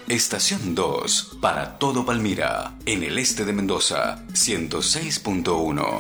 Estación 2, para todo Palmira, en el este de Mendoza, 106.1.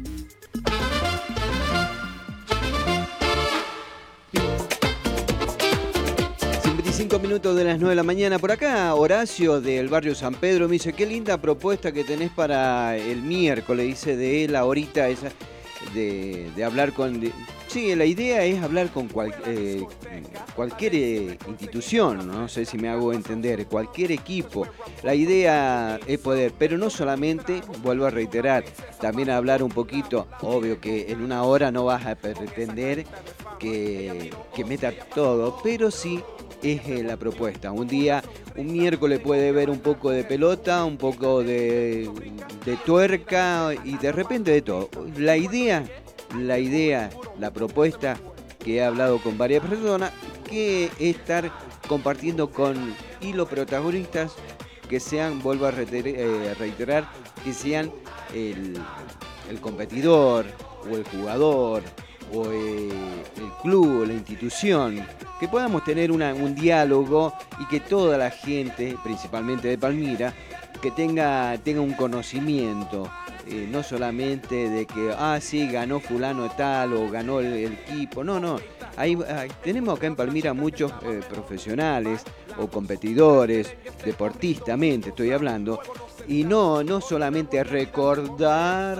55 minutos de las 9 de la mañana. Por acá, Horacio del barrio San Pedro me dice, qué linda propuesta que tenés para el miércoles, dice, de él ahorita, esa de hablar con... sí, la idea es hablar con cualquier institución, no sé si me hago entender, cualquier equipo. La idea es poder, pero no solamente, vuelvo a reiterar, también hablar un poquito, obvio que en una hora no vas a pretender que meta todo, pero sí es la propuesta. Un miércoles puede ver un poco de pelota, un poco de tuerca y de repente de todo. La idea, la propuesta que he hablado con varias personas, que es estar compartiendo con los protagonistas que sean, vuelvo a reiterar, que sean el competidor o el jugador o el club o la institución, que podamos tener un diálogo y que toda la gente, principalmente de Palmira, que tenga un conocimiento, no solamente de que, sí, ganó fulano tal o ganó el equipo, no. Tenemos acá en Palmira muchos profesionales o competidores, deportistamente estoy hablando, y no solamente recordar,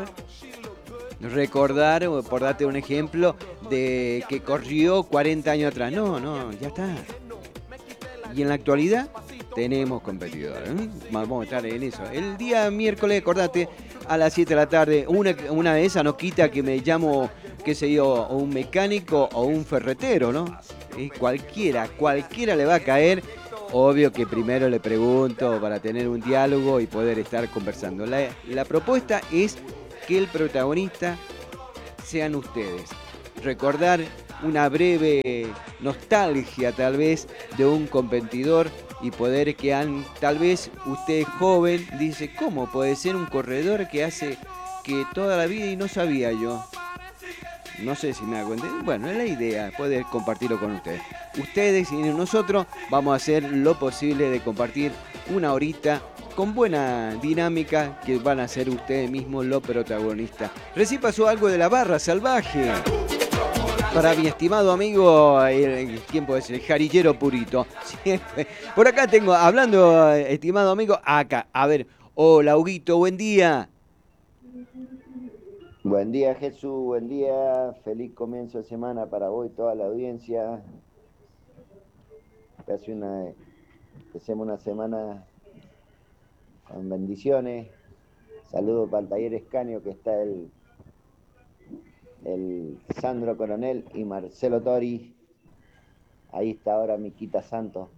por darte un ejemplo, de que corrió 40 años atrás. No, ya está. Y en la actualidad tenemos competidores. Vamos a estar en eso. El día miércoles, acordate, a las 7 de la tarde, una de esas no quita que me llamo, qué sé yo, un mecánico o un ferretero, ¿no? Cualquiera le va a caer. Obvio que primero le pregunto para tener un diálogo y poder estar conversando. La propuesta es que el protagonista sean ustedes. Recordar una breve nostalgia tal vez de un competidor y poder tal vez usted es joven, dice, ¿cómo puede ser un corredor que hace que toda la vida y no sabía yo? No sé si me hago entender. Bueno, es la idea, poder compartirlo con ustedes. Ustedes y nosotros vamos a hacer lo posible de compartir una horita con buena dinámica que van a ser ustedes mismos los protagonistas. Recién pasó algo de la barra salvaje. Para mi estimado amigo, ¿quién puede ser? El jarillero purito. Siempre. Por acá tengo, hablando, estimado amigo, acá. A ver, hola Huguito, buen día. Buen día Jesús, buen día, feliz comienzo de semana para vos y toda la audiencia. Hacemos una semana con bendiciones. Saludos para el taller Escanio, que está el Sandro Coronel y Marcelo Tori. Ahí está ahora Miquita Santos.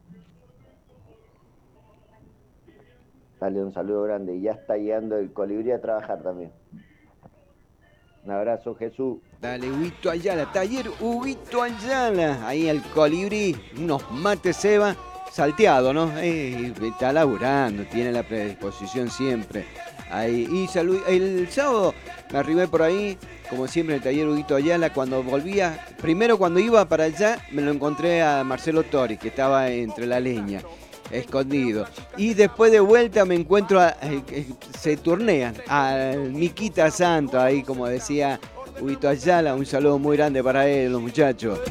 Dale un saludo grande. Y ya está llegando el colibrí a trabajar también. Un abrazo, Jesús. Dale, Huguito Ayala, taller Huguito Ayala. Ahí el colibrí, unos mates Seba, salteado, ¿no? Está laburando, tiene la predisposición siempre. Ahí, y el sábado me arribé por ahí, como siempre en el taller Huguito Ayala. Cuando volvía, primero cuando iba para allá, me lo encontré a Marcelo Tori, que estaba entre la leña, escondido. Y después de vuelta me encuentro, se turnean al Miquita Santo, ahí como decía Huguito Ayala. Un saludo muy grande para él, los muchachos.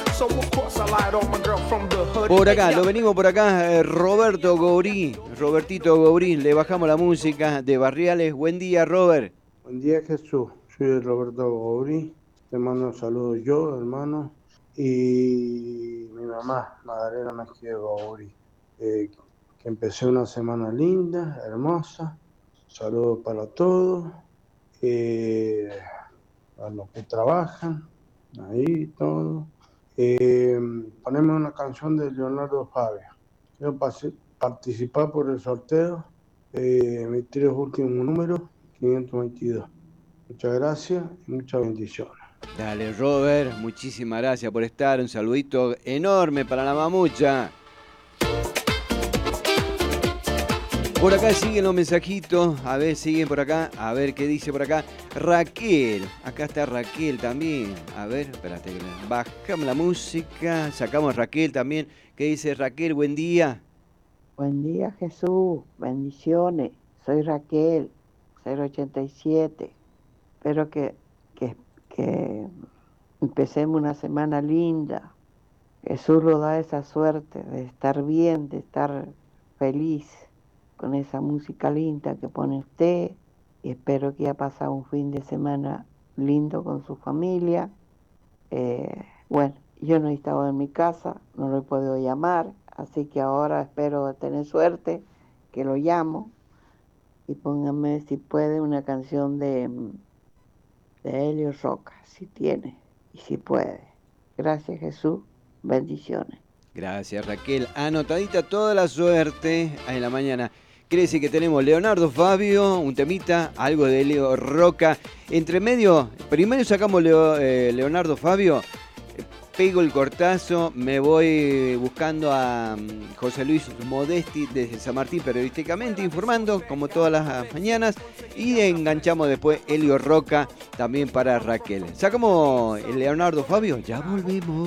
Por acá, lo venimos por acá, Robertito Gourí, le bajamos la música de Barriales. Buen día, Robert. Buen día, Jesús. Soy Roberto Gourí. Te mando un saludo yo, hermano, y mi mamá, Magdalena Mejía Gourí. Que empecé una semana linda, hermosa. Saludos para todos, a los que trabajan, ahí todo. Poneme una canción de Leonardo Fabio. Quiero participar por el sorteo. Mis 3 últimos números, 522. Muchas gracias y muchas bendiciones. Dale, Robert, muchísimas gracias por estar. Un saludito enorme para la mamucha. Por acá siguen los mensajitos, a ver, siguen por acá, a ver qué dice por acá. Raquel, acá está Raquel también. A ver, espérate, bajamos la música, sacamos Raquel también. ¿Qué dice Raquel? Buen día. Buen día, Jesús. Bendiciones. Soy Raquel, 087. Espero que empecemos una semana linda. Jesús nos da esa suerte de estar bien, de estar feliz con esa música linda que pone usted. Y espero que haya pasado un fin de semana lindo con su familia. Bueno, yo no he estado en mi casa, no lo he podido llamar, así que ahora espero tener suerte, que lo llamo y póngame si puede una canción de Helio Roca, si tiene y si puede. Gracias, Jesús, bendiciones. Gracias, Raquel. Anotadita toda la suerte en la mañana. Quiere decir que tenemos Leonardo Fabio, un temita, algo de Helio Roca. Entre medio, primero sacamos Leonardo Fabio, pego el cortazo, me voy buscando a José Luis Modesti desde San Martín, periodísticamente informando, como todas las mañanas, y enganchamos después Helio Roca, también para Raquel. Sacamos el Leonardo Fabio, ya volvemos.